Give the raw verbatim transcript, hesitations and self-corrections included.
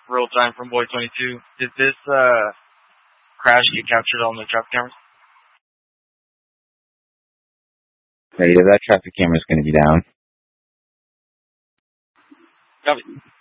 real time from Boy twenty-two. Did this uh, crash get captured on the traffic cameras? Hey, that traffic camera's going to be down. Copy.